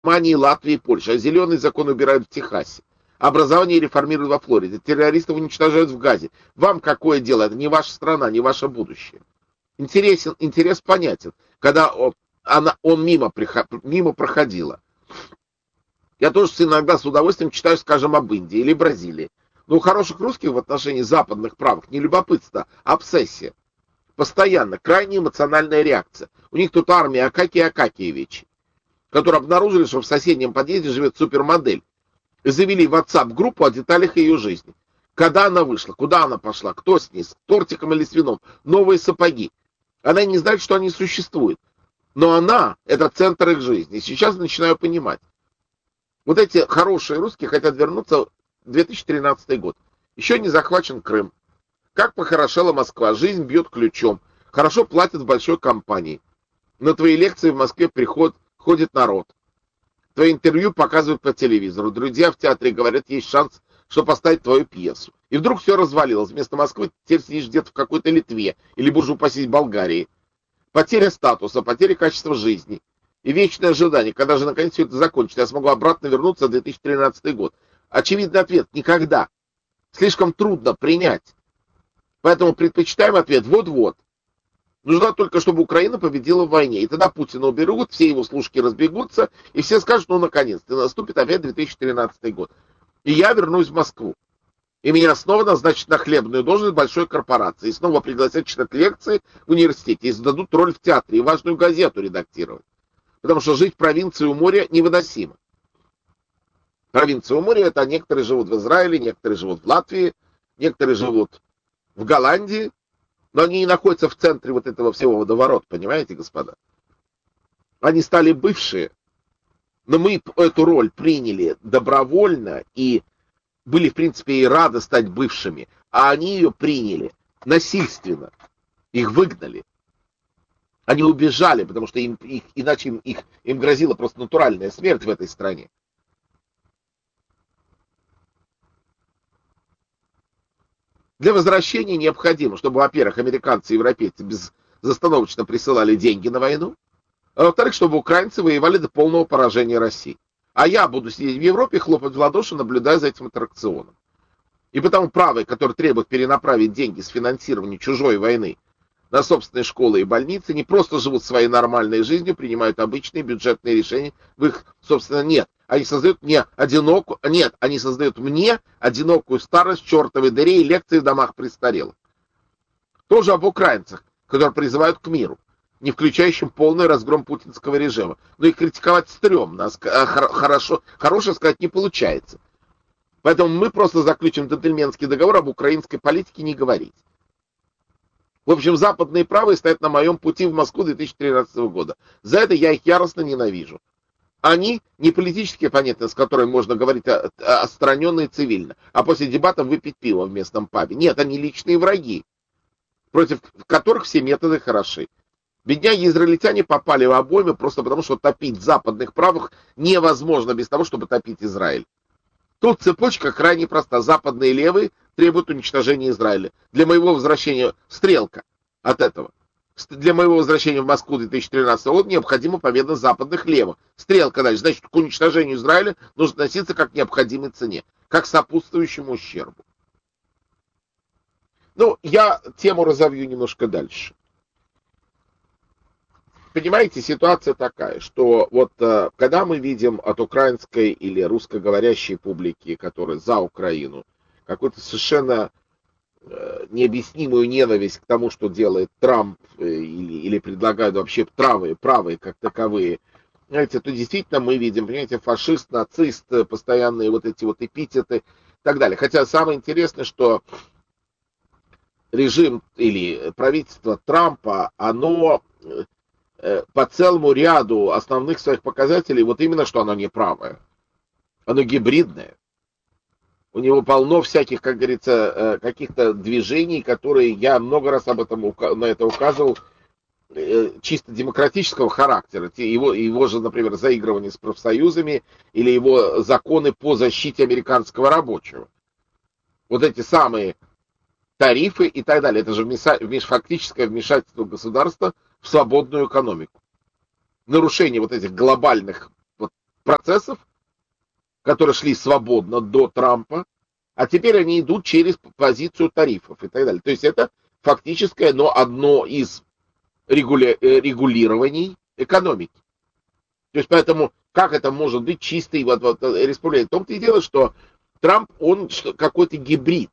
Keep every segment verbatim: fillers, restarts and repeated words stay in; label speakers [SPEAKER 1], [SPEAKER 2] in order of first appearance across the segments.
[SPEAKER 1] Германии, Латвии, Польши, а зеленый закон убирают в Техасе. Образование реформируют во Флориде, террористов уничтожают в Газе. Вам какое дело? Это не ваша страна, не ваше будущее. Интересен, интерес понятен, когда он, она, он мимо, мимо проходила. Я тоже иногда с удовольствием читаю, скажем, об Индии или Бразилии. Но у хороших русских в отношении западных правых не любопытство, а обсессия. Постоянно, крайне эмоциональная реакция. У них тут армия Акакия Акакиевича, которые обнаружили, что в соседнем подъезде живет супермодель. И завели в WhatsApp-группу о деталях ее жизни. Когда она вышла, куда она пошла, кто с ней, с тортиком или с вином, новые сапоги. Она не знает, что они существуют. Но она — это центр их жизни. И сейчас начинаю понимать. Вот эти хорошие русские хотят вернуться в две тысячи тринадцатый год. Еще не захвачен Крым. Как похорошела Москва. Жизнь бьет ключом. Хорошо платят в большой компании. На твои лекции в Москве приход, ходит народ. Твои интервью показывают по телевизору. Друзья в театре говорят, есть шанс, что поставить твою пьесу. И вдруг все развалилось. Вместо Москвы теперь сидишь где-то в какой-то Литве. Или, боже упаси, Болгарии. Потеря статуса, потеря качества жизни. И вечное ожидание, когда же наконец все это закончится. Я смогу обратно вернуться в две тысячи тринадцатый год. Очевидный ответ – никогда. Слишком трудно принять. Поэтому предпочитаем ответ вот-вот. Нужно только, чтобы Украина победила в войне. И тогда Путина уберут, все его служки разбегутся, и все скажут, ну, наконец-то, наступит опять две тысячи тринадцатый год. И я вернусь в Москву. И меня снова назначат на хлебную должность большой корпорации. И снова пригласят читать лекции в университете. И зададут роль в театре, и важную газету редактировать. Потому что жить в провинции у моря невыносимо. Провинция у моря — это некоторые живут в Израиле, некоторые живут в Латвии, некоторые живут в Голландии, но они не находятся в центре вот этого всего водоворота, понимаете, господа? Они стали бывшие, но мы эту роль приняли добровольно и были, в принципе, и рады стать бывшими, а они ее приняли насильственно, их выгнали. Они убежали, потому что им, их, иначе им, их, им грозила просто натуральная смерть в этой стране. Для возвращения необходимо, чтобы, во-первых, американцы и европейцы безостановочно присылали деньги на войну, а во-вторых, чтобы украинцы воевали до полного поражения России. А я буду сидеть в Европе, хлопать в ладоши, наблюдая за этим аттракционом. И потому правые, которые требуют перенаправить деньги с финансирования чужой войны на собственные школы и больницы, не просто живут своей нормальной жизнью, принимают обычные бюджетные решения, в их, собственно, нет. Они создают мне одинокую, нет, они создают мне одинокую старость в чертовой дыре и лекции в домах престарелых. Тоже об украинцах, которые призывают к миру, не включающим полный разгром путинского режима. Но их критиковать стрёмно, а хорошо, хорошее сказать не получается. Поэтому мы просто заключим джентльменский договор об украинской политике не говорить. В общем, западные правые стоят на моем пути в Москву две тысячи тринадцатого года. За это я их яростно ненавижу. Они не политические оппоненты, с которыми можно говорить отстраненно и цивильно, а после дебатов выпить пиво в местном пабе. Нет, они личные враги, против которых все методы хороши. Бедняги израильтяне попали в обойму просто потому, что топить западных правых невозможно без того, чтобы топить Израиль. Тут цепочка крайне проста. Западные левые требуют уничтожения Израиля. Для моего возвращения стрелка от этого. Для моего возвращения в Москву две тысячи тринадцатого года необходима победа западных левых. Стрелка дальше. Значит, к уничтожению Израиля нужно относиться как к необходимой цене, как к сопутствующему ущербу. Ну, я тему разовью немножко дальше. Понимаете, ситуация такая, что вот когда мы видим от украинской или русскоговорящей публики, которая за Украину, какую-то совершенно необъяснимую ненависть к тому, что делает Трамп, или, или предлагают вообще правые, правые как таковые, знаете, то действительно мы видим, понимаете, фашист, нацист, постоянные вот эти вот эпитеты и так далее. Хотя самое интересное, что режим или правительство Трампа, оно по целому ряду основных своих показателей, вот именно что оно не правое, оно гибридное. У него полно всяких, как говорится, каких-то движений, которые я много раз об этом, на это указывал, чисто демократического характера. Его, его же, например, заигрывание с профсоюзами или его законы по защите американского рабочего. Вот эти самые тарифы и так далее. Это же вмеша, фактическое вмешательство государства в свободную экономику. Нарушение вот этих глобальных вот процессов, которые шли свободно до Трампа, а теперь они идут через позицию тарифов и так далее. То есть это фактическое, но одно из регуля... регулирований экономики. То есть поэтому как это может быть чистый вот, вот, республика? В том-то и дело, что Трамп, он какой-то гибрид.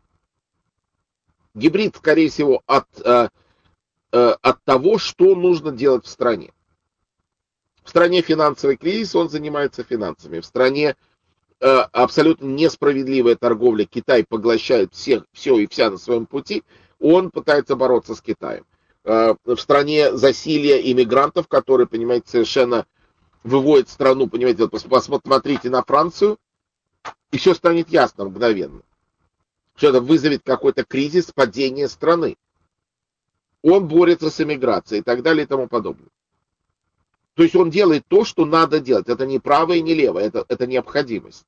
[SPEAKER 1] Гибрид, скорее всего, от, э, э, от того, что нужно делать в стране. В стране финансовый кризис, он занимается финансами. В стране э, абсолютно несправедливая торговля, Китай поглощает всех, все и вся на своем пути, он пытается бороться с Китаем. Э, в стране засилья иммигрантов, которые, понимаете, совершенно выводят страну, понимаете, вот посмотрите на Францию, и все станет ясно мгновенно. Что это вызовет какой-то кризис, падение страны. Он борется с иммиграцией и так далее и тому подобное. То есть он делает то, что надо делать. Это не правое и не левое, это, это необходимость.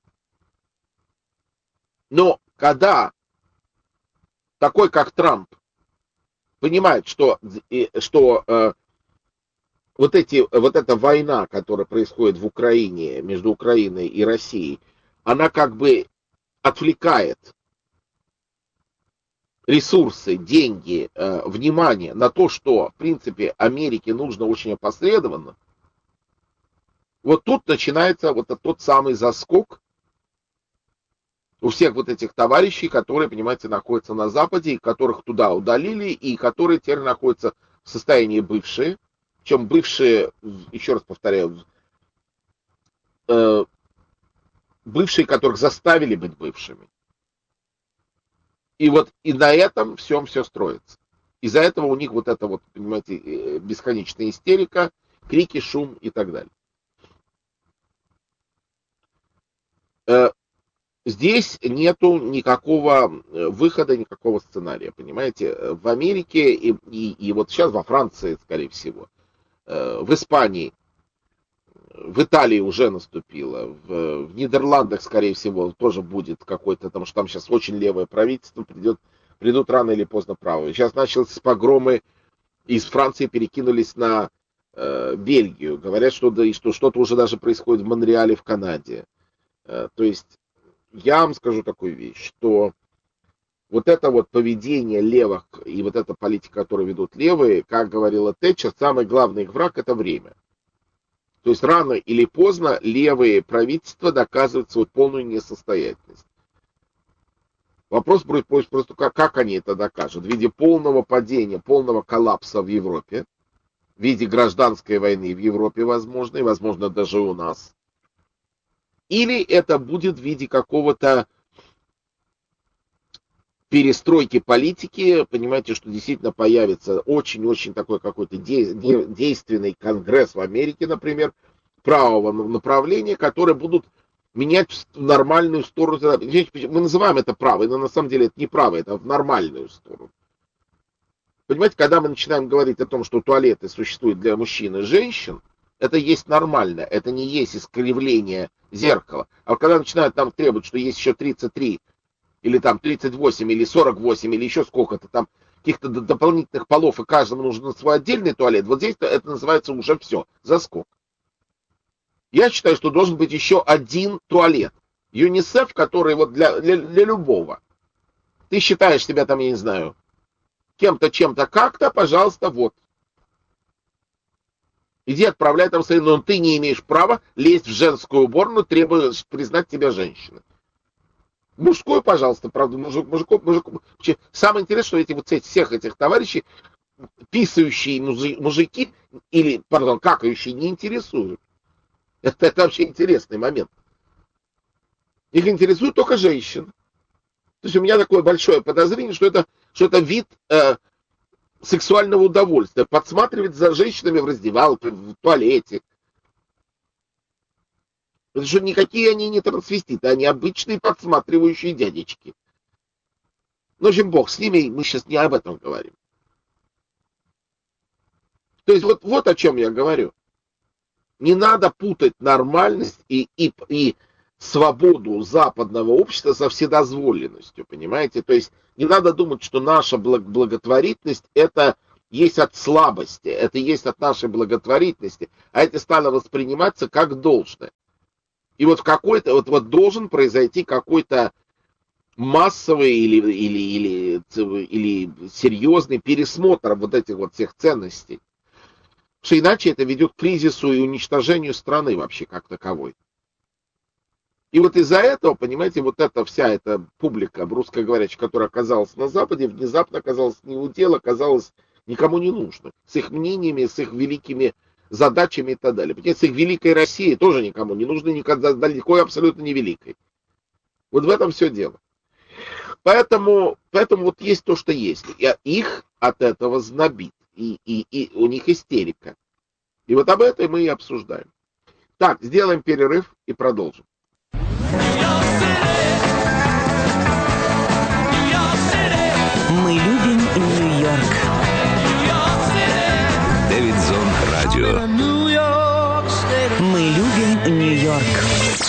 [SPEAKER 1] Но когда такой, как Трамп, понимает, что, что э, вот, эти, вот эта война, которая происходит в Украине, между Украиной и Россией, она как бы отвлекает ресурсы, деньги, э, внимание на то, что, в принципе, Америке нужно очень опосредованно, вот тут начинается вот тот самый заскок у всех вот этих товарищей, которые, понимаете, находятся на Западе, и которых туда удалили, и которые теперь находятся в состоянии бывшие, причем бывшие, еще раз повторяю, э, бывшие, которых заставили быть бывшими. И вот и на этом всем все строится. Из-за этого у них вот это вот, понимаете, бесконечная истерика, крики, шум и так далее. Здесь нету никакого выхода, никакого сценария, понимаете. В Америке и, и, и вот сейчас во Франции, скорее всего, в Испании, в Италии уже наступило, в, в Нидерландах, скорее всего, тоже будет какой-то, потому что там сейчас очень левое правительство, придет, придут рано или поздно правые. Сейчас начались погромы, из Франции перекинулись на э, Бельгию. Говорят, что, да, что что-то уже даже происходит в Монреале, в Канаде. Э, то есть, я вам скажу такую вещь, что вот это вот поведение левых и вот эта политика, которую ведут левые, как говорила Тэтчер, самый главный их враг — это время. То есть рано или поздно левые правительства доказывают свою полную несостоятельность. Вопрос будет просто, как, как они это докажут. В виде полного падения, полного коллапса в Европе, в виде гражданской войны в Европе, возможно, и, возможно, даже у нас. Или это будет в виде какого-то перестройки политики, понимаете, что действительно появится очень-очень такой какой-то действенный конгресс в Америке, например, правого направления, которые будут менять в нормальную сторону. Мы называем это правой, но на самом деле это не право, это в нормальную сторону. Понимаете, когда мы начинаем говорить о том, что туалеты существуют для мужчин и женщин, это есть нормально, это не есть искривление зеркала. А когда начинают нам требовать, что есть еще тридцать три или там тридцать восемь, или сорок восемь, или еще сколько-то там каких-то дополнительных полов, и каждому нужен свой отдельный туалет, вот здесь это называется уже все, заскок. Я считаю, что должен быть еще один туалет. ЮНИСЕФ, который вот для, для, для любого. Ты считаешь себя там, я не знаю, кем-то, чем-то, как-то, пожалуйста, вот. Иди отправляй там свои, но ты не имеешь права лезть в женскую уборную, требуя признать тебя женщиной. Мужской, пожалуйста, правда, мужик, мужиков, мужиков. Самое интересное, что эти вот всех этих товарищей, писающие мужики, или, пардон, какающие, не интересуют. Это, это вообще интересный момент. Их интересует только женщины. То есть у меня такое большое подозрение, что это, что это вид э, сексуального удовольствия. Подсматривать за женщинами в раздевалке, в туалете. Потому что никакие они не трансвеститы, они обычные подсматривающие дядечки. Ну, в общем, бог с ними, мы сейчас не об этом говорим. То есть вот, вот о чем я говорю. Не надо путать нормальность и, и, и свободу западного общества со вседозволенностью, понимаете? То есть не надо думать, что наша благотворительность — это есть от слабости, это есть от нашей благотворительности, а это стало восприниматься как должное. И вот в какой-то, вот, вот должен произойти какой-то массовый или, или, или, или серьезный пересмотр вот этих вот всех ценностей. Потому что иначе это ведет к кризису и уничтожению страны вообще как таковой. И вот из-за этого, понимаете, вот эта вся эта публика русскоговорящая, которая оказалась на Западе, внезапно оказалась не у дела, оказалась никому не нужна. С их мнениями, с их великими задачами и так далее. Понимаете, с их великой Россией тоже никому не нужно, никогда, далеко и абсолютно не великой. Вот в этом все дело. Поэтому, поэтому вот есть то, что есть. И их от этого знобит. И, и, и у них истерика. И вот об этом мы и обсуждаем. Так, сделаем перерыв и продолжим.
[SPEAKER 2] Мы любим Нью-Йорк.
[SPEAKER 3] Дэвидсон Радио.
[SPEAKER 2] Мы любим Нью-Йорк.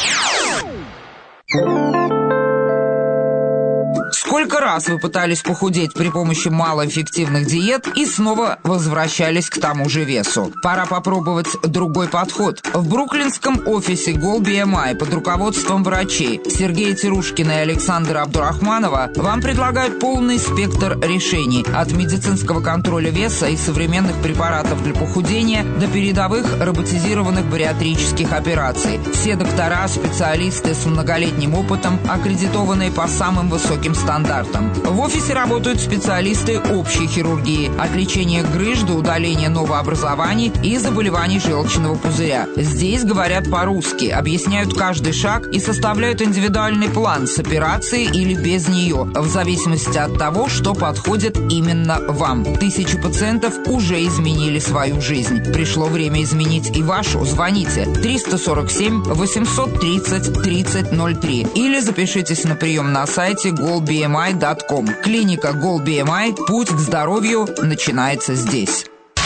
[SPEAKER 4] Сколько раз вы пытались похудеть при помощи малоэффективных диет и снова возвращались к тому же весу? Пора попробовать другой подход. В бруклинском офисе Goal би эм ай под руководством врачей Сергея Тирушкина и Александра Абдурахманова вам предлагают полный спектр решений. От медицинского контроля веса и современных препаратов для похудения до передовых роботизированных бариатрических операций. Все доктора, специалисты с многолетним опытом, аккредитованные по самым высоким стандартам. В офисе работают специалисты общей хирургии, от лечения грыж до удаления новообразований и заболеваний желчного пузыря. Здесь говорят по-русски, объясняют каждый шаг и составляют индивидуальный план с операцией или без нее, в зависимости от того, что подходит именно вам. Тысячи пациентов уже изменили свою жизнь. Пришло время изменить и вашу. Звоните триста сорок семь восемьсот тридцать тридцать ноль три или запишитесь на прием на сайте goal би эм ай точка ком. Клиника Goal би эм ай. Путь к здоровью начинается здесь.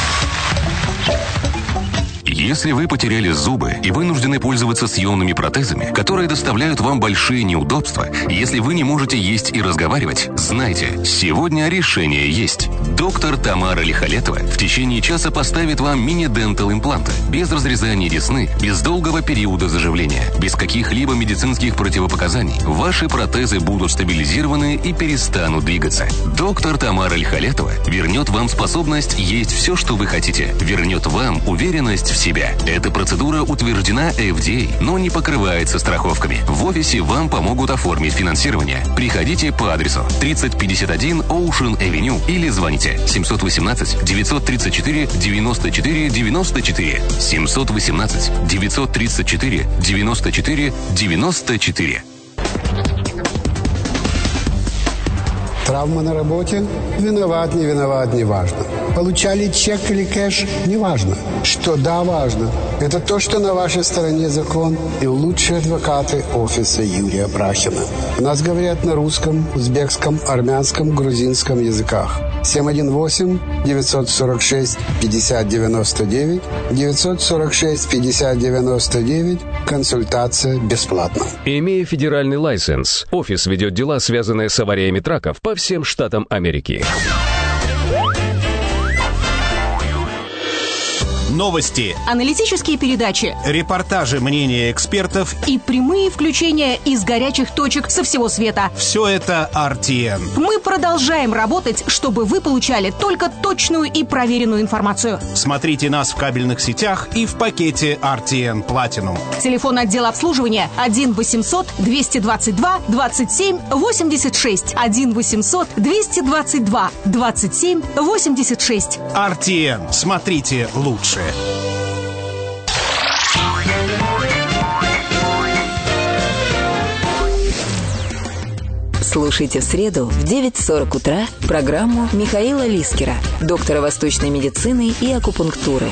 [SPEAKER 3] Если вы потеряли зубы и вынуждены пользоваться съемными протезами, которые доставляют вам большие неудобства, если вы не можете есть и разговаривать, знайте, сегодня решение есть. Доктор Тамара Лихолетова в течение часа поставит вам мини-дентал импланты, без разрезания десны, без долгого периода заживления, без каких-либо медицинских противопоказаний. Ваши протезы будут стабилизированы и перестанут двигаться. Доктор Тамара Лихолетова вернет вам способность есть все, что вы хотите, вернет вам уверенность в себе. Эта процедура утверждена эф ди эй, но не покрывается страховками. В офисе вам помогут оформить финансирование. Приходите по адресу тридцать пятьдесят один Ocean Avenue или звоните семь один восемь девять три четыре девяносто четыре девяносто четыре семь один восемь девять три четыре девяносто четыре девяносто четыре.
[SPEAKER 5] Травма на работе? Виноват, не виноват, не важно. Получали чек или кэш? Не важно. Что да, важно. Это то, что на вашей стороне закон и лучшие адвокаты офиса Юрия Брахина. У нас говорят на русском, узбекском, армянском, грузинском языках. семь один восемь девятьсот сорок шесть пятьдесят девяносто девять девятьсот сорок шесть пятьдесят девяносто девять. Консультация бесплатна.
[SPEAKER 6] Имея федеральный лайсенс, офис ведет дела, связанные с авариями траков по всем штатам Америки.
[SPEAKER 7] Новости,
[SPEAKER 8] аналитические передачи,
[SPEAKER 7] репортажи, мнения экспертов
[SPEAKER 8] и прямые включения из горячих точек со всего света.
[SPEAKER 7] Все это ар ти эн.
[SPEAKER 8] Мы продолжаем работать, чтобы вы получали только точную и проверенную информацию.
[SPEAKER 7] Смотрите нас в кабельных сетях и в пакете ар ти эн Platinum.
[SPEAKER 8] Телефон отдела обслуживания один восемьсот двести двадцать два двадцать семь восемьдесят шесть. один восемьсот двести двадцать два двадцать семь восемьдесят шесть.
[SPEAKER 7] ар ти эн. Смотрите лучше.
[SPEAKER 2] Слушайте в среду в девять сорок утра программу Михаила Лискера, доктора восточной медицины и акупунктуры.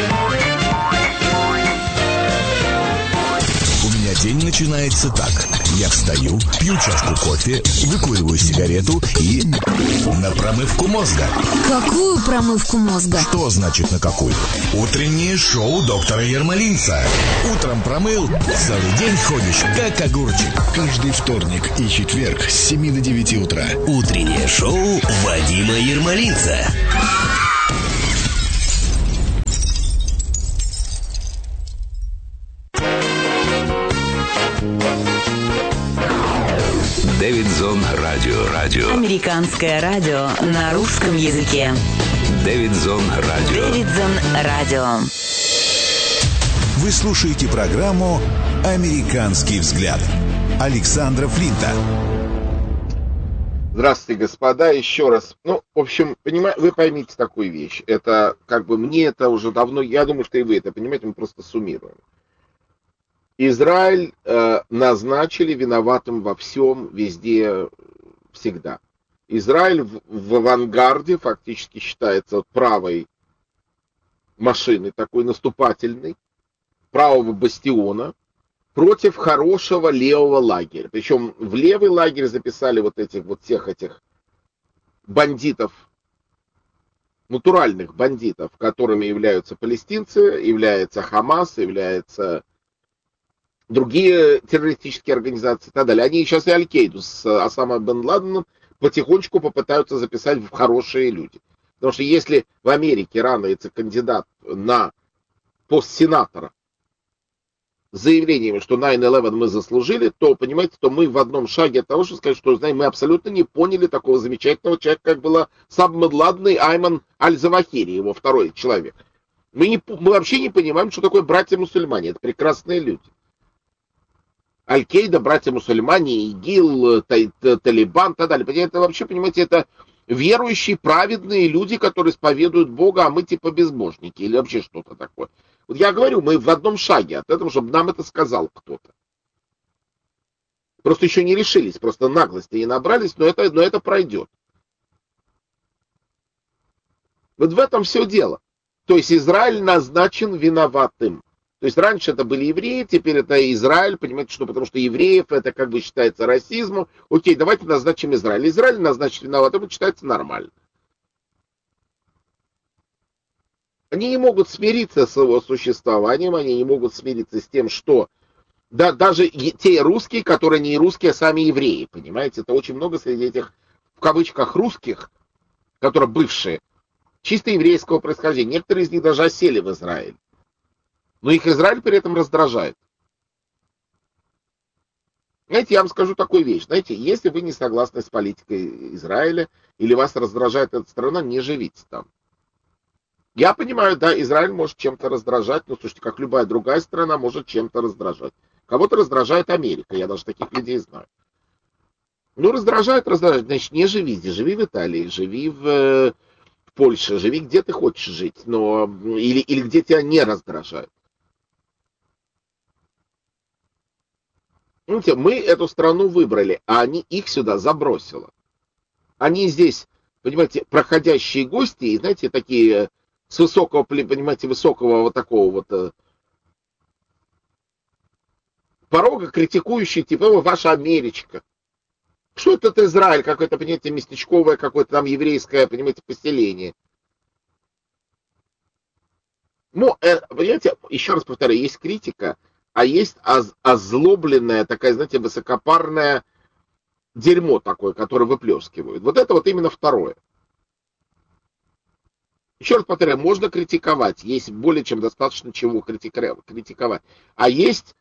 [SPEAKER 9] У меня день начинается так. Я встаю, пью чашку кофе, выкуриваю сигарету и... на промывку мозга.
[SPEAKER 10] Какую промывку мозга?
[SPEAKER 9] Что значит на какую? Утреннее шоу доктора Ермолинца. Утром промыл, целый день ходишь, как огурчик. Каждый вторник и четверг с семи до девяти утра.
[SPEAKER 11] Утреннее шоу Вадима Ермолинца.
[SPEAKER 3] Дэвидзон Радио. Радио.
[SPEAKER 2] Американское радио на русском языке.
[SPEAKER 3] Дэвидзон Радио.
[SPEAKER 2] Дэвидзон Радио.
[SPEAKER 9] Вы слушаете программу «Американский взгляд» Александра Флинта.
[SPEAKER 1] Здравствуйте, господа, еще раз. Ну, в общем, понимаете, вы поймите такую вещь. Это, как бы, мне это уже давно, я думаю, что и вы это понимаете, мы просто суммируем. Израиль э, назначили виноватым во всем, везде, всегда. Израиль в, в авангарде фактически считается правой машиной, такой наступательной, правого бастиона, против хорошего левого лагеря. Причем в левый лагерь записали вот этих вот всех этих бандитов, натуральных бандитов, которыми являются палестинцы, является Хамас, являются другие террористические организации и так далее. Они сейчас и Аль-Каиду с Осамой бен Ладеном потихонечку попытаются записать в хорошие люди. Потому что если в Америке ранается кандидат на пост сенатора с заявлениями, что найн элевен мы заслужили, то, понимаете, то мы в одном шаге от того, что сказать, что, знаете, мы абсолютно не поняли такого замечательного человека, как была Осама бен Ладен и Айман Аль-Завахири, его второй человек. Мы, не, мы вообще не понимаем, что такое братья-мусульмане. Это прекрасные люди. Аль-Каида, братья-мусульмане, ИГИЛ, Талибан и так далее. Это вообще, понимаете, это верующие, праведные люди, которые исповедуют Бога, а мы типа безбожники или вообще что-то такое. Вот я говорю, мы в одном шаге от этого, чтобы нам это сказал кто-то. Просто еще не решились, просто наглости не набрались, но это, но это пройдет. Вот в этом все дело. То есть Израиль назначен виноватым. То есть раньше это были евреи, теперь это Израиль, понимаете, что потому что евреев это как бы считается расизмом. Окей, давайте назначим Израиль. Израиль назначить виноватым, это считается нормально. Они не могут смириться с его существованием, они не могут смириться с тем, что да, даже те русские, которые не русские, а сами евреи, понимаете, это очень много среди этих, в кавычках, русских, которые бывшие, чисто еврейского происхождения. Некоторые из них даже осели в Израиле. Но их Израиль при этом раздражает. Знаете, я вам скажу такую вещь. Знаете, если вы не согласны с политикой Израиля, или вас раздражает эта страна, не живите там. Я понимаю, да, Израиль может чем-то раздражать, но, слушайте, как любая другая страна может чем-то раздражать. Кого-то раздражает Америка, я даже таких людей знаю. Ну, раздражает, раздражает, значит, не живи здесь, живи в Италии, живи в, в Польше, живи где ты хочешь жить, но, или, или где тебя не раздражает. Видите, мы эту страну выбрали, а они их сюда забросило. Они здесь, понимаете, проходящие гости, и, знаете, такие с высокого, понимаете, высокого вот такого вот порога, критикующие, типа, о, ваша Америчка. Что этот Израиль, какое-то, понимаете, местечковое, какое-то там еврейское, понимаете, поселение. Ну, понимаете, еще раз повторяю, есть критика, а есть оз- озлобленная, такая, знаете, высокопарное дерьмо такое, которое выплескивают. Вот это вот именно второе. Еще раз повторяю, можно критиковать, есть более чем достаточно чего критиковать. А есть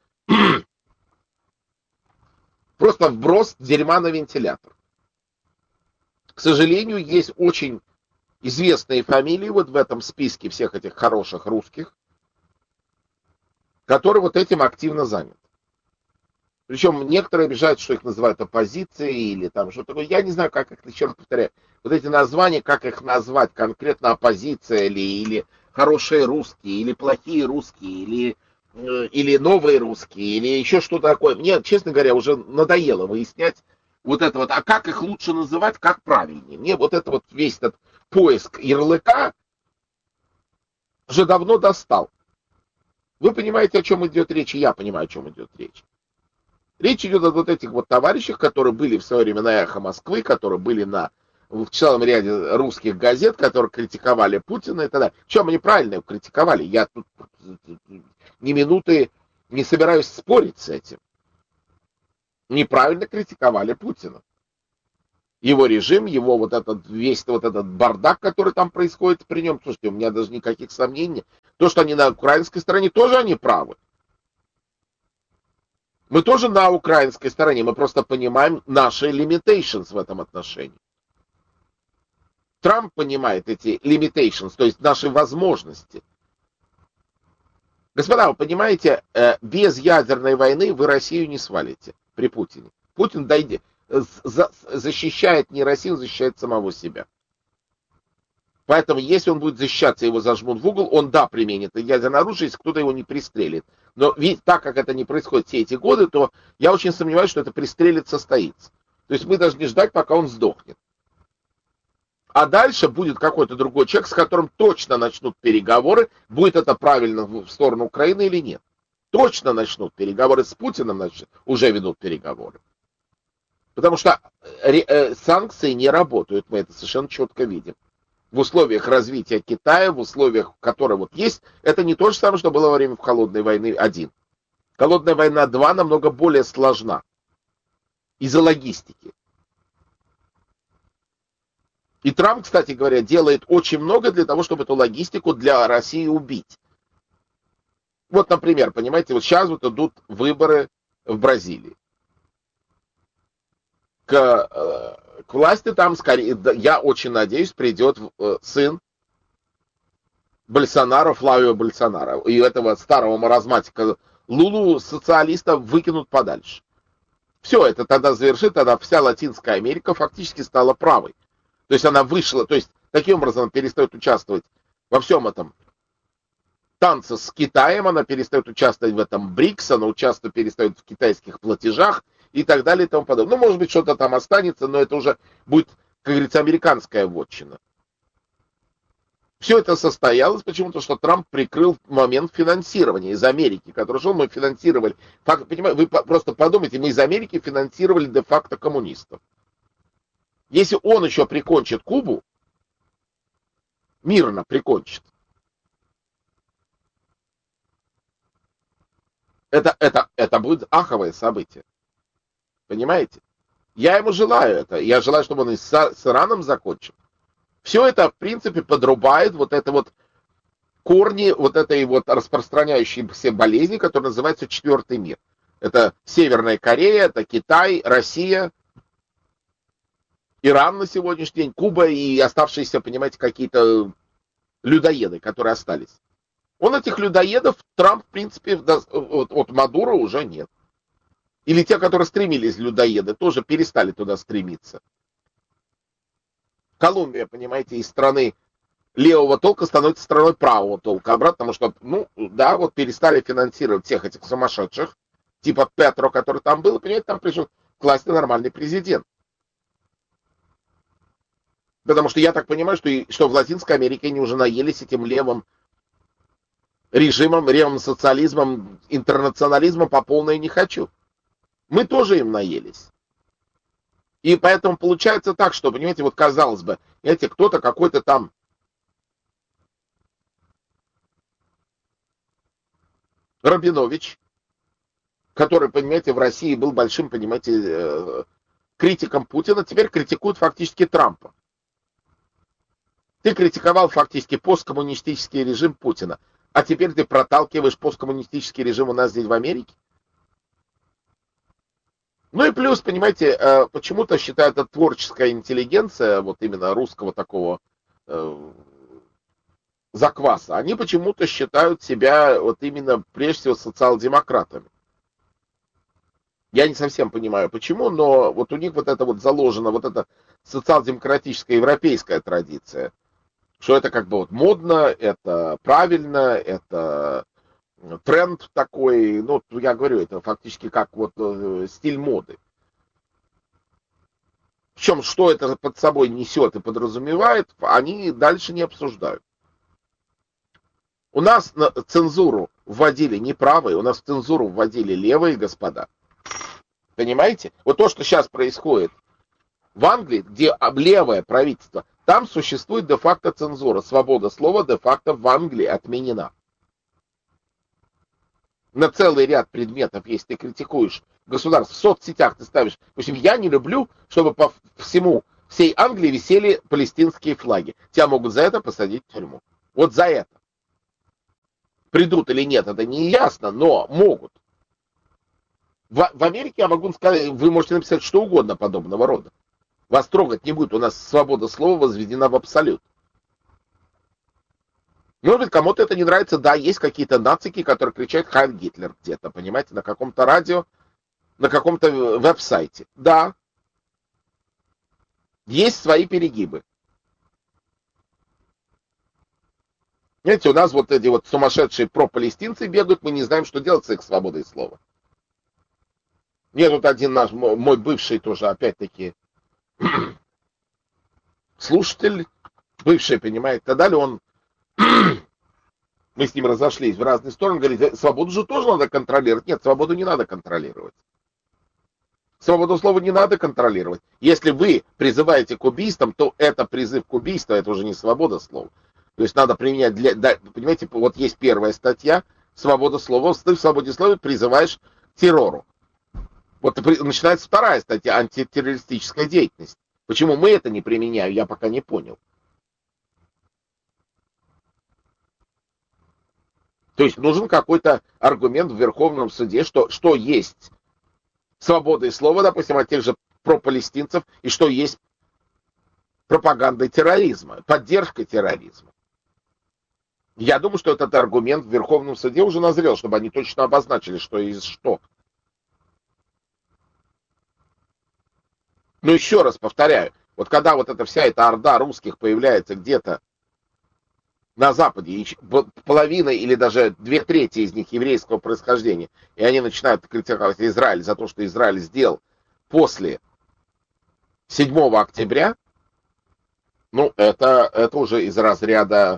[SPEAKER 1] просто вброс дерьма на вентилятор. К сожалению, есть очень известные фамилии вот в этом списке всех этих хороших русских, которые вот этим активно заняты. Причем некоторые обижают, что их называют оппозицией или там что-то такое. Я не знаю, как их, еще раз повторяю, вот эти названия, как их назвать, конкретно оппозиция или, или хорошие русские, или плохие русские, или, или новые русские, или еще что-то такое. Мне, честно говоря, уже надоело выяснять вот это вот, а как их лучше называть, как правильнее. Мне вот это вот весь этот поиск ярлыка уже давно достал. Вы понимаете, о чем идет речь, и я понимаю, о чем идет речь. Речь идет о вот этих вот товарищах, которые были в свое время на «Эхо Москвы», которые были на, в целом ряде русских газет, которые критиковали Путина и так далее. Чем они правильно его критиковали? Я тут ни минуты не собираюсь спорить с этим. Неправильно критиковали Путина. Его режим, его вот этот, весь вот этот бардак, который там происходит при нем. Слушайте, у меня даже никаких сомнений. То, что они на украинской стороне, тоже они правы. Мы тоже на украинской стороне, мы просто понимаем наши limitations в этом отношении. Трамп понимает эти limitations, то есть наши возможности. Господа, вы понимаете, без ядерной войны вы Россию не свалите при Путине. Путин дойдет, защищает не Россию, защищает самого себя. Поэтому, если он будет защищаться, его зажмут в угол, он, да, применит ядерное оружие, если кто-то его не пристрелит. Но ведь так как это не происходит все эти годы, то я очень сомневаюсь, что это пристрелит состоится. То есть мы должны ждать, пока он сдохнет. А дальше будет какой-то другой человек, с которым точно начнут переговоры, будет это правильно в сторону Украины или нет. Точно начнут переговоры с Путиным, значит, уже ведут переговоры. Потому что э, санкции не работают, мы это совершенно четко видим. В условиях развития Китая, в условиях, которые вот есть, это не то же самое, что было во время Холодной войны один. Холодная война два намного более сложна из-за логистики. И Трамп, кстати говоря, делает очень много для того, чтобы эту логистику для России убить. Вот, например, понимаете, вот сейчас вот идут выборы в Бразилии. К, к власти там, скорее, я очень надеюсь, придет сын Больсонаро, Флавио Больсонаро. И этого старого маразматика Лулу социалиста выкинут подальше. Все это тогда завершит, тогда вся Латинская Америка фактически стала правой. То есть она вышла, то есть таким образом она перестает участвовать во всем этом танце с Китаем, она перестает участвовать в этом БРИКС, она участвует, перестает в китайских платежах и так далее и тому подобное. Ну, может быть, что-то там останется, но это уже будет, как говорится, американская вотчина. Все это состоялось почему-то, что Трамп прикрыл момент финансирования из Америки, который шел, мы финансировали. Факт, понимаете, вы просто подумайте, мы из Америки финансировали де-факто коммунистов. Если он еще прикончит Кубу, мирно прикончит, это, это, это будет аховое событие. Понимаете? Я ему желаю это. Я желаю, чтобы он и с, с Ираном закончил. Все это, в принципе, подрубает вот это вот корни вот этой вот распространяющейся болезни, которая называется четвертый мир. Это Северная Корея, это Китай, Россия, Иран на сегодняшний день, Куба и оставшиеся, понимаете, какие-то людоеды, которые остались. Он этих людоедов, Трамп, в принципе, от, от Мадуро уже нет. Или те, которые стремились людоеды, тоже перестали туда стремиться. Колумбия, понимаете, из страны левого толка становится страной правого толка. Обратно, потому что, ну, да, вот перестали финансировать всех этих сумасшедших, типа Петро, который там был, и, понимаете, там пришел к власти нормальный президент. Потому что я так понимаю, что, и, что в Латинской Америке они уже наелись этим левым режимом, левым социализмом, интернационализмом по полной не хочу. Мы тоже им наелись. И поэтому получается так, что, понимаете, вот казалось бы, знаете, кто-то какой-то там Рабинович, который, понимаете, в России был большим, понимаете, критиком Путина, теперь критикует фактически Трампа. Ты критиковал фактически посткоммунистический режим Путина, а теперь ты проталкиваешь посткоммунистический режим у нас здесь в Америке? Ну и плюс, понимаете, почему-то считают, это творческая интеллигенция, вот именно русского такого э, закваса, они почему-то считают себя вот именно прежде всего социал-демократами. Я не совсем понимаю почему, но вот у них вот это вот заложено, вот эта социал-демократическая европейская традиция, что это как бы вот модно, это правильно, это тренд такой, ну, я говорю, это фактически как вот э, стиль моды. Причем, что это под собой несет и подразумевает, они дальше не обсуждают. У нас на цензуру вводили не правые, у нас в цензуру вводили левые господа. Понимаете? Вот то, что сейчас происходит в Англии, где левое правительство, там существует де-факто цензура. Свобода слова де-факто в Англии отменена. На целый ряд предметов, если ты критикуешь государство, в соцсетях ты ставишь. В общем, я не люблю, чтобы по всему, всей Англии висели палестинские флаги. Тебя могут за это посадить в тюрьму. Вот за это. Придут или нет, это не ясно, но могут. В, в Америке я могу сказать, вы можете написать что угодно подобного рода. Вас трогать не будет, у нас свобода слова возведена в абсолют. Может быть, кому-то это не нравится, да, есть какие-то нацики, которые кричат «Хайль Гитлер» где-то, понимаете, на каком-то радио, на каком-то веб-сайте. Да, есть свои перегибы. Знаете, у нас вот эти вот сумасшедшие пропалестинцы бегают, мы не знаем, что делать с их свободой слова. Мне тут один наш, мой бывший тоже, опять-таки, слушатель, бывший, понимаете, тогда ли он, мы с ним разошлись в разные стороны, говорит, свободу же тоже надо контролировать. Нет, свободу не надо контролировать. Свободу слова не надо контролировать. Если вы призываете к убийствам, то это призыв к убийству, это уже не свобода слова. То есть надо применять, для, да, понимаете, вот есть первая статья, свобода слова, ты в свободе слова призываешь к террору. Вот начинается вторая статья, антитеррористическая деятельность. Почему мы это не применяем, я пока не понял. То есть нужен какой-то аргумент в Верховном суде, что, что есть свобода слова, допустим, от тех же пропалестинцев, и что есть пропаганда терроризма, поддержка терроризма. Я думаю, что этот аргумент в Верховном суде уже назрел, чтобы они точно обозначили, что есть что. Но еще раз повторяю, вот когда вот эта вся эта орда русских появляется где-то на Западе, и половина или даже две трети из них еврейского происхождения, и они начинают критиковать Израиль за то, что Израиль сделал после седьмого октября, ну, это, это уже из разряда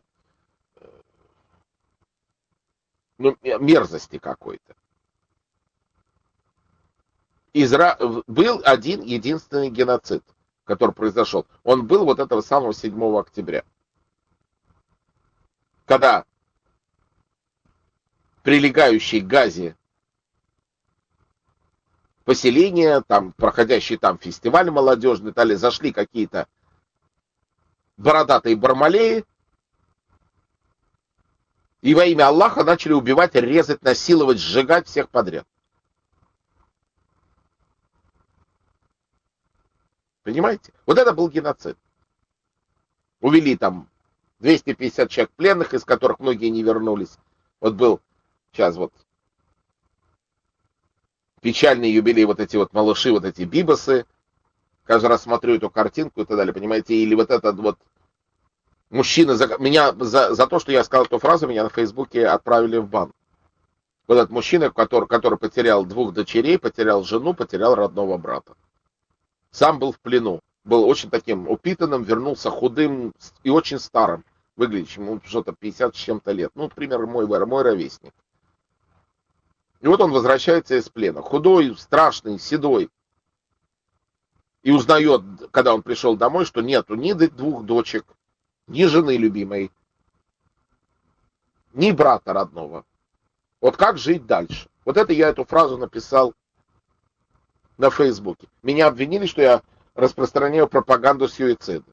[SPEAKER 1] ну, мерзости какой-то. Изра... Был один единственный геноцид, который произошел. Он был вот этого самого седьмого октября. Когда прилегающие к Газе поселения, там, проходящий там фестиваль молодежный, далее зашли какие-то бородатые бармалеи, и во имя Аллаха начали убивать, резать, насиловать, сжигать всех подряд. Понимаете? Вот это был геноцид. Увели там двести пятьдесят человек пленных, из которых многие не вернулись. Вот был сейчас вот печальный юбилей, вот эти вот малыши, вот эти бибосы. Каждый раз смотрю эту картинку и так далее, понимаете? Или вот этот вот мужчина, за, меня за, за то, что я сказал эту фразу, меня на Фейсбуке отправили в бан. Вот этот мужчина, который, который потерял двух дочерей, потерял жену, потерял родного брата. Сам был в плену. Был очень таким упитанным, вернулся худым и очень старым. Выглядящим, ну, что-то пятьдесят с чем-то лет. Ну, например, мой, мой ровесник. И вот он возвращается из плена. Худой, страшный, седой. И узнает, когда он пришел домой, что нету ни двух дочек, ни жены любимой, ни брата родного. Вот как жить дальше? Вот это я эту фразу написал на Фейсбуке. Меня обвинили, что я распространяю пропаганду суицида.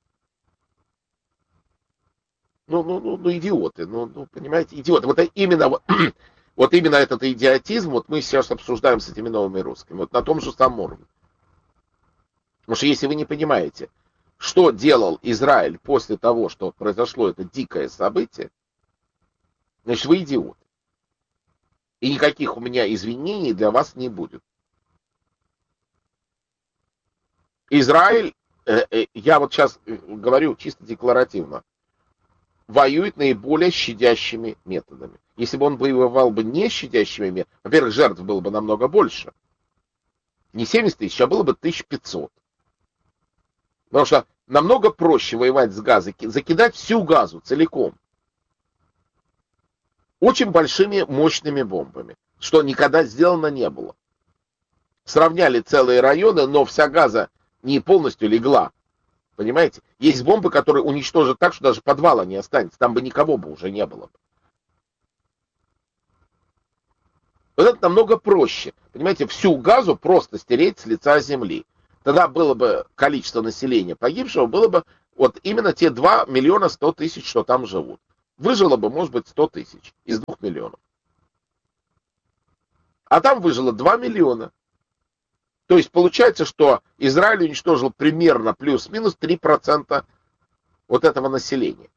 [SPEAKER 1] Ну, ну, ну, ну идиоты, ну, ну, понимаете, идиоты. Вот именно, вот, вот именно этот идиотизм, вот мы сейчас обсуждаем с этими новыми русскими, вот на том же самом уровне. Потому что если вы не понимаете, что делал Израиль после того, что произошло это дикое событие, значит, вы идиоты. И никаких у меня извинений для вас не будет. Израиль, э, э, я вот сейчас говорю чисто декларативно, воюет наиболее щадящими методами. Если бы он воевал бы не щадящими методами, во-первых, жертв было бы намного больше. Не семьдесят тысяч, а было бы тысяча пятьсот. Потому что намного проще воевать с Газой, закидать всю Газу целиком. Очень большими, мощными бомбами, что никогда сделано не было. сравняли целые районы, но вся Газа не полностью легла. Понимаете? Есть бомбы, которые уничтожат так, что даже подвала не останется. Там бы никого бы уже не было. Вот это намного проще. Понимаете, всю Газу просто стереть с лица земли. Тогда было бы количество населения погибшего, было бы вот именно те два миллиона сто тысяч, что там живут. Выжило бы, может быть, сто тысяч из двух миллионов. А там выжило два миллиона. То есть получается, что Израиль уничтожил примерно плюс-минус три процента вот этого населения.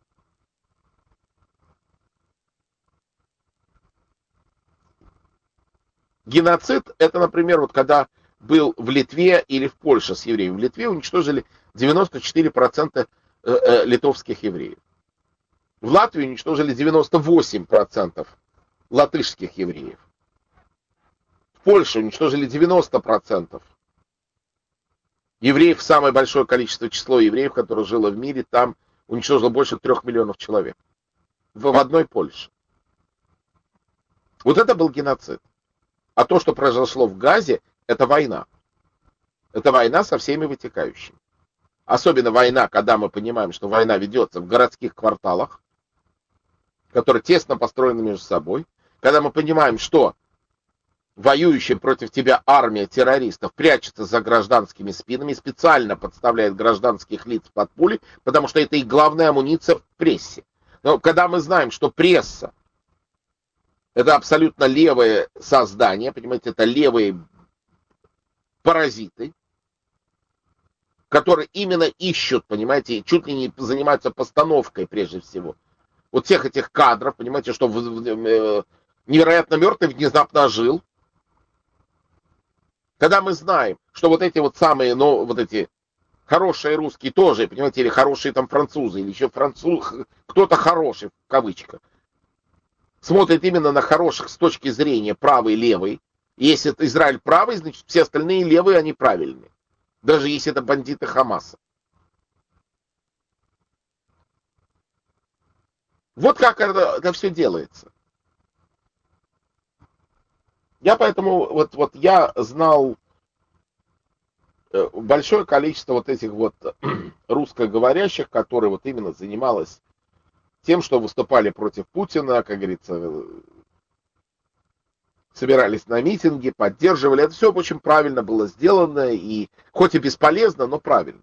[SPEAKER 1] Геноцид — это, например, вот когда был в Литве или в Польше с евреями. В Литве уничтожили девяносто четыре процента литовских евреев. В Латвии уничтожили девяносто восемь процентов латышских евреев. В Польше уничтожили девяносто процентов евреев. Самое большое количество число евреев, которое жило в мире, там уничтожило больше трех миллионов человек. В, в одной Польше. Вот это был геноцид. А то, что произошло в Газе, это война. Это война со всеми вытекающими. Особенно война, когда мы понимаем, что война ведется в городских кварталах, которые тесно построены между собой. Когда мы понимаем, что воюющая против тебя армия террористов прячется за гражданскими спинами, специально подставляет гражданских лиц под пули, потому что это их главная амуниция в прессе. Но когда мы знаем, что пресса это абсолютно левое создание, понимаете, это левые паразиты, которые именно ищут, понимаете, чуть ли не занимаются постановкой прежде всего. Вот всех этих кадров, понимаете, что невероятно мертвый внезапно ожил. Когда мы знаем, что вот эти вот самые, ну, вот эти хорошие русские тоже, понимаете, или хорошие там французы, или еще француз, кто-то хороший, в кавычках, смотрит именно на хороших с точки зрения правый, левый. Если это Израиль правый, значит все остальные левые, они правильные. Даже если это бандиты Хамаса. Вот как это, это все делается. Я поэтому, вот, вот я знал большое количество вот этих вот русскоговорящих, которые вот именно занималось тем, что выступали против Путина, как говорится, собирались на митинги, поддерживали. Это все очень правильно было сделано, и хоть и бесполезно, но правильно.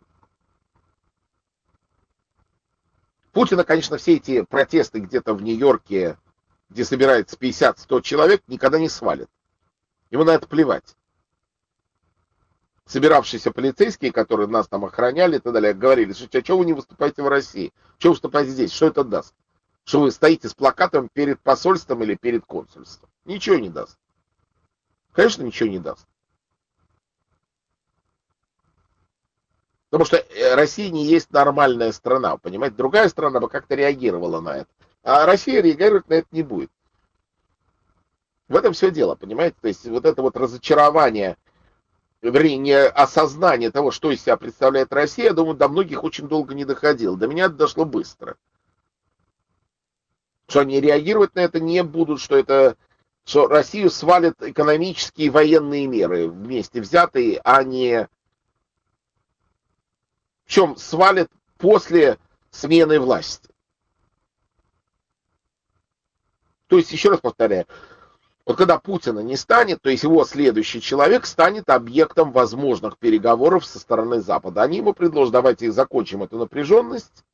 [SPEAKER 1] Путина, конечно, все эти протесты где-то в Нью-Йорке, где собирается пятьдесят-сто человек, никогда не свалят. Ему на это плевать. Собиравшиеся полицейские, которые нас там охраняли и так далее, говорили, что а что вы не выступаете в России? Что вы выступаете здесь? Что это даст? Что вы стоите с плакатом перед посольством или перед консульством? Ничего не даст. Конечно, ничего не даст. Потому что Россия не есть нормальная страна, понимаете? Другая страна бы как-то реагировала на это. А Россия реагировать на это не будет. В этом все дело, понимаете? То есть вот это вот разочарование, вернее, не осознание того, что из себя представляет Россия, я думаю, до многих очень долго не доходило. До меня это дошло быстро. Что они реагировать на это не будут, что это, что Россию свалят экономические и военные меры вместе взятые, а не... Причем свалят после смены власти. То есть, еще раз повторяю, вот когда Путина не станет, то есть его следующий человек станет объектом возможных переговоров со стороны Запада. Они ему предложат, давайте закончим эту напряженность,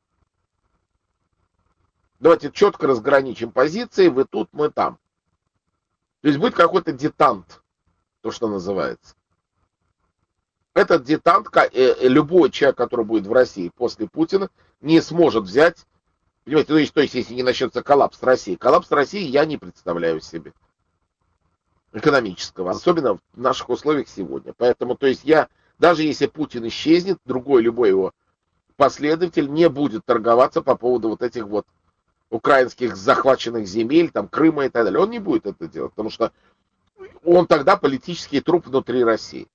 [SPEAKER 1] давайте четко разграничим позиции, вы тут, мы там. То есть будет какой-то детант, то, что называется. Этот детант, любой человек, который будет в России после Путина, не сможет взять. Понимаете, то есть, то есть, если не начнется коллапс России. Коллапс России я не представляю себе. Экономического. Особенно в наших условиях сегодня. Поэтому, то есть, я, даже если Путин исчезнет, другой, любой его последователь не будет торговаться по поводу вот этих вот украинских захваченных земель, там, Крыма и так далее. Он не будет это делать, потому что он тогда политический труп внутри России.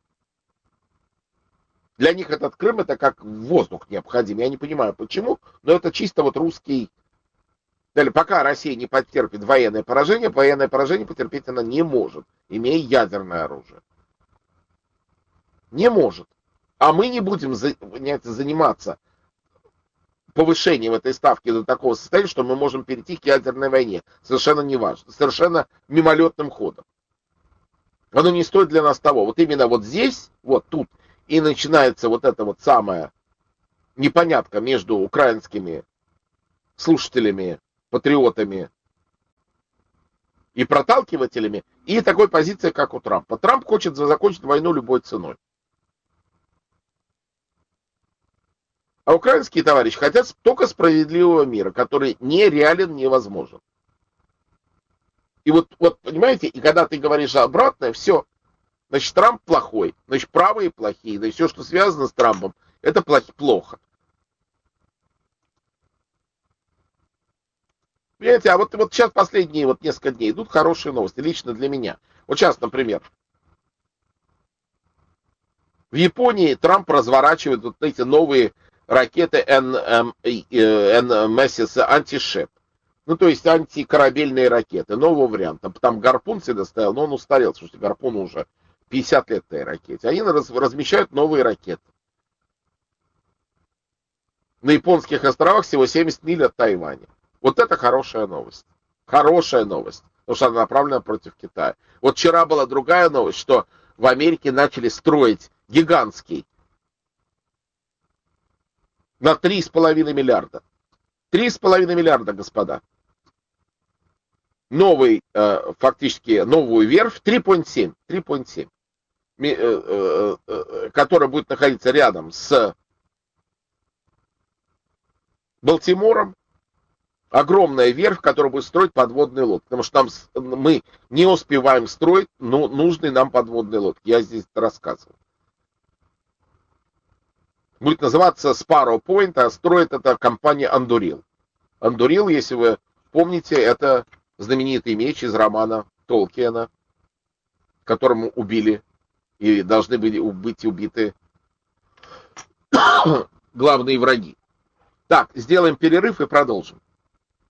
[SPEAKER 1] Для них этот Крым это как воздух необходим. Я не понимаю почему, но это чисто вот русский... Далее, пока Россия не потерпит военное поражение, военное поражение потерпеть она не может, имея ядерное оружие. Не может. А мы не будем заниматься повышением этой ставки до такого состояния, что мы можем перейти к ядерной войне. Совершенно неважно. Совершенно мимолетным ходом. Оно не стоит для нас того. Вот именно вот здесь, вот тут, и начинается вот эта вот самая непонятка между украинскими слушателями, патриотами и проталкивателями, и такой позиции, как у Трампа. Трамп хочет закончить войну любой ценой. А украинские товарищи хотят только справедливого мира, который нереален, невозможен. И вот, вот, понимаете, и когда ты говоришь обратное, все, значит, Трамп плохой, значит, правые плохие, значит, все, что связано с Трампом, это плохо. Понимаете, а вот, вот сейчас последние вот несколько дней идут хорошие новости, лично для меня. Вот сейчас, например, в Японии Трамп разворачивает вот эти новые ракеты эн эм эс эс антишеп. Ну, то есть антикорабельные ракеты, нового варианта. Там гарпун всегда стоял, но он устарел, потому что гарпуну уже пятьдесят лет этой ракете. Они раз, размещают новые ракеты. На японских островах всего семьдесят миль от Тайваня. Вот это хорошая новость. Хорошая новость. Потому что она направлена против Китая. Вот вчера была другая новость, что в Америке начали строить гигантский на три с половиной миллиарда. три с половиной миллиарда, господа. Новый, э, фактически, новую верфь, три целых семь, три целых семь, э, э, э, которая будет находиться рядом с Балтимором. Огромная верфь, которая будет строить подводные лодки. Потому что нам, мы не успеваем строить ну, нужные нам подводные лодки. Я здесь это рассказывал. Будет называться Sparrow Point, а строит это компания Anduril. Anduril, если вы помните, это знаменитый меч из романа Толкиена, которому убили и должны были быть убиты главные враги. Так, сделаем перерыв и продолжим.